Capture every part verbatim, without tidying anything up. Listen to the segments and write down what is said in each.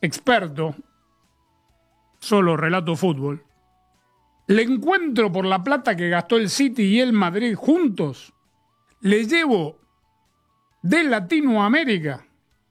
experto, solo relato fútbol, le encuentro por la plata que gastó el City y el Madrid juntos, le llevo de Latinoamérica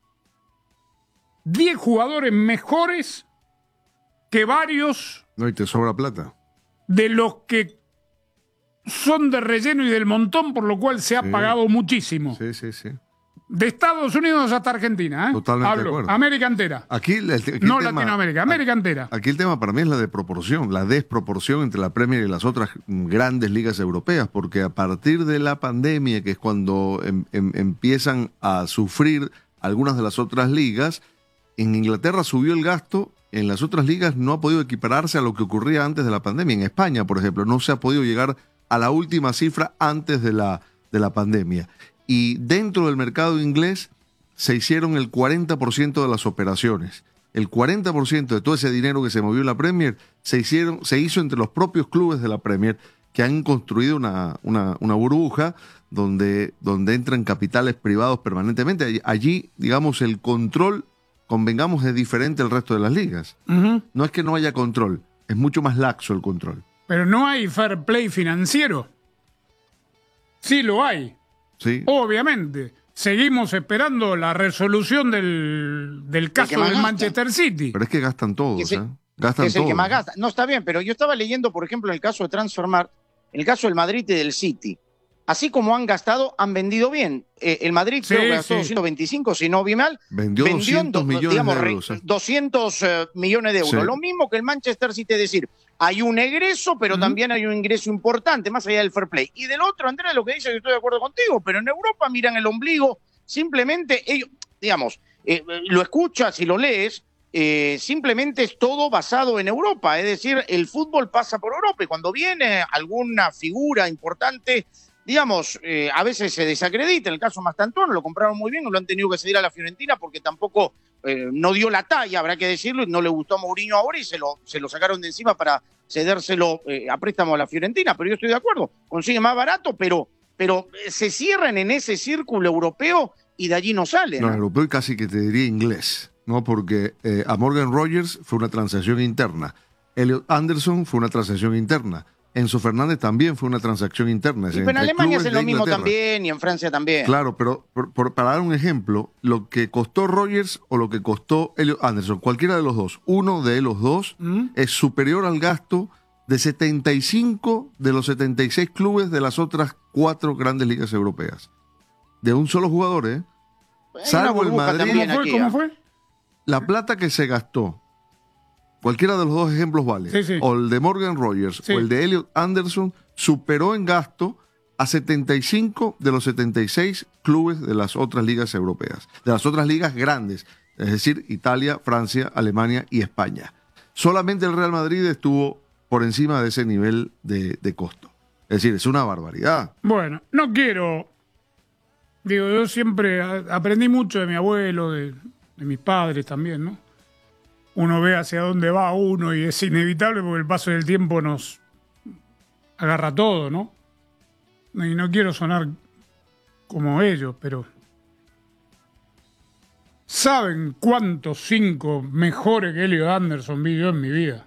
diez jugadores mejores que varios. No, y te sobra plata. De los que son de relleno y del montón, por lo cual se ha sí. pagado muchísimo. Sí, sí, sí. De Estados Unidos hasta Argentina, ¿eh? Totalmente Hablo, de acuerdo. América entera. Aquí, aquí no el tema, Latinoamérica, América entera. Aquí el tema para mí es la de proporción, la desproporción entre la Premier y las otras grandes ligas europeas, porque a partir de la pandemia, que es cuando em, em, empiezan a sufrir algunas de las otras ligas, en Inglaterra subió el gasto, en las otras ligas no ha podido equipararse a lo que ocurría antes de la pandemia. En España, por ejemplo, no se ha podido llegar a la última cifra antes de la, de la pandemia. Y dentro del mercado inglés se hicieron el cuarenta por ciento de las operaciones. El cuarenta por ciento de todo ese dinero que se movió en la Premier se, hicieron, se hizo entre los propios clubes de la Premier, que han construido una, una, una burbuja donde, donde entran capitales privados permanentemente. Allí, digamos, el control, convengamos, es diferente al resto de las ligas. Uh-huh. No es que no haya control, es mucho más laxo el control. Pero no hay fair play financiero. Sí lo hay. Sí. Obviamente. Seguimos esperando la resolución del, del caso del Manchester City. Pero es que gastan todos, es el, ¿eh? Gastan es el todos. que más gasta. No, está bien, pero yo estaba leyendo, por ejemplo, en el caso de Transfermarkt, en el caso del Madrid y del City. Así como han gastado, han vendido bien. Eh, el Madrid sí, creo que gastó sí. doscientos veinticinco, si no vi mal. Vendió, vendió doscientos millones digamos, de euros. ¿eh? doscientos uh, millones de euros. Sí. Lo mismo que el Manchester City, es decir, hay un egreso, pero uh-huh. también hay un ingreso importante, más allá del fair play. Y del otro, Andrés, lo que dice, que estoy de acuerdo contigo, pero en Europa miran el ombligo, simplemente ellos, digamos, eh, lo escuchas y lo lees, eh, simplemente es todo basado en Europa. Es decir, el fútbol pasa por Europa y cuando viene alguna figura importante, digamos, eh, a veces se desacredita. En el caso Mastantuono lo compraron muy bien, lo han tenido que ceder a la Fiorentina porque tampoco eh, no dio la talla, habrá que decirlo, y no le gustó a Mourinho ahora y se lo, se lo sacaron de encima para cedérselo eh, a préstamo a la Fiorentina. Pero yo estoy de acuerdo, consigue más barato, pero, pero se cierran en ese círculo europeo y de allí no salen. No, ¿no? europeo y casi que te diría inglés, ¿no? Porque eh, a Morgan Rogers fue una transacción interna, Elliot Anderson fue una transacción interna, Enzo Fernández también fue una transacción interna. Y en Alemania hacen lo mismo también y en Francia también. Claro, pero por, por, para dar un ejemplo, lo que costó Rogers o lo que costó Elliot Anderson, cualquiera de los dos, uno de los dos ¿Mm? es superior al gasto de setenta y cinco de los setenta y seis clubes de las otras cuatro grandes ligas europeas. De un solo jugador, ¿eh? Salvo el Madrid. ¿Cómo fue? Aquí, ¿Cómo fue? La plata que se gastó, cualquiera de los dos ejemplos vale, sí, sí. o el de Morgan Rogers sí. o el de Elliot Anderson, superó en gasto a setenta y cinco de los setenta y seis clubes de las otras ligas europeas, de las otras ligas grandes, es decir, Italia, Francia, Alemania y España. Solamente el Real Madrid estuvo por encima de ese nivel de, de costo. Es decir, es una barbaridad. Bueno, no quiero... Digo, yo siempre aprendí mucho de mi abuelo, de, de mis padres también, ¿no? Uno ve hacia dónde va uno y es inevitable porque el paso del tiempo nos agarra todo, ¿no? Y no quiero sonar como ellos, pero ¿saben cuántos cinco mejores que Elliot Anderson vi yo en mi vida?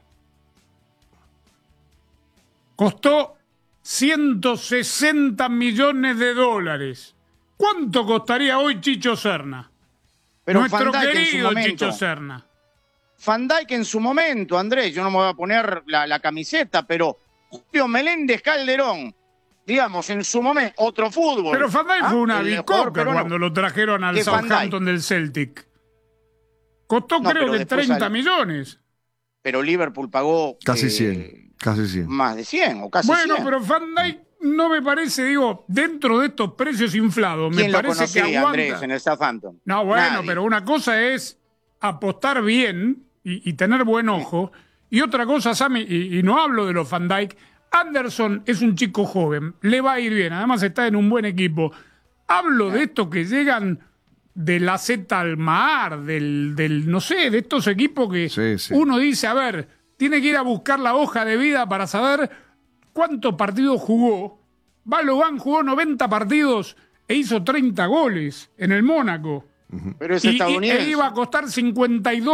Costó ciento sesenta millones de dólares. ¿Cuánto costaría hoy Chicho Serna? Pero Nuestro Van Dijk querido en su Chicho momento. Serna. Van Dijk en su momento, Andrés, yo no me voy a poner la, la camiseta, pero Julio Meléndez Calderón, digamos, en su momento, otro fútbol. Pero Van Dijk ¿Ah? fue una El bicoca no. cuando lo trajeron al ¿Qué Southampton del Celtic. Costó No, creo pero que después treinta sal- millones. Pero Liverpool pagó Casi eh, cien, casi cien. más de cien o casi Bueno, cien. pero Van Dijk no me parece, digo, dentro de estos precios inflados, me ¿Quién lo parece que conocía, aguanta. Andrés, en el Southampton? No, bueno, Nadie. pero una cosa es apostar bien y, y tener buen ojo, y otra cosa, Sammy, y, y no hablo de los Van Dijk, Anderson es un chico joven, le va a ir bien, además está en un buen equipo. Hablo de estos que llegan de la Z Almar, del, del, no sé, de estos equipos que Sí, sí. uno dice, a ver, tiene que ir a buscar la hoja de vida para saber cuántos partidos jugó. Balogan jugó noventa partidos e hizo treinta goles en el Mónaco. Pero es Y, y- estadounidense. e iba a costar cincuenta y dos